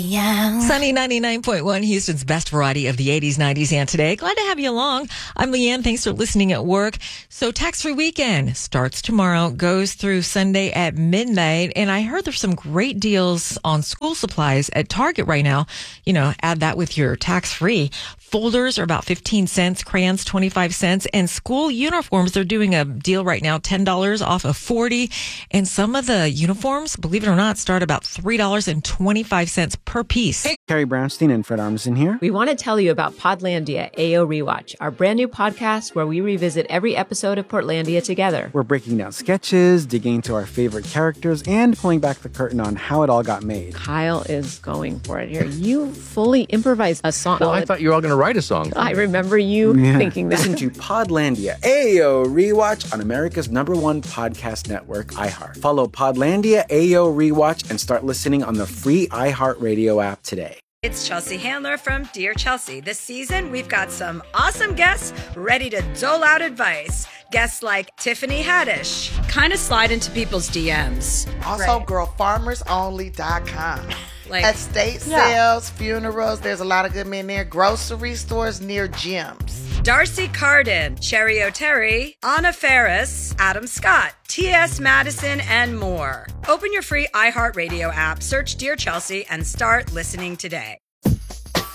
Yeah. Sunny 99.1, Houston's best variety of the 80s, 90s, and today. Glad to have you along. I'm Leanne. Thanks for listening at work. So tax-free weekend starts tomorrow, goes through Sunday at midnight. And I heard there's some great deals on school supplies at Target right now. You know, add that with your tax-free. Folders are about 15 cents, crayons 25 cents, and school uniforms, they're doing a deal right now, $10 off of 40. And some of the uniforms, believe it or not, start about $3.25 per piece. Hey, Carrie Brownstein and Fred Armisen here. We want to tell you about Podlandia AO Rewatch, our brand new podcast where we revisit every episode of Portlandia together. We're breaking down sketches, digging into our favorite characters, and pulling back the curtain on how it all got made. Kyle is going for it here. You fully improvised a song. Well, I thought you were all going to write a song. I remember you thinking that. Listen to Podlandia AO Rewatch on America's #1 podcast network, iHeart. Follow Podlandia AO Rewatch and start listening on the free iHeartRadio app today. It's Chelsea Handler from Dear Chelsea. This season, we've got some awesome guests ready to dole out advice. Guests like Tiffany Haddish kind of slide into people's DMs. Also, girlfarmersonly.com. Like estate sales, funerals, there's a lot of good men there. Grocery stores near gyms. Darcy Carden, Cherry O'Terry, Anna Ferris, Adam Scott, T.S. Madison, and more. Open your free iHeartRadio app, search Dear Chelsea, and start listening today.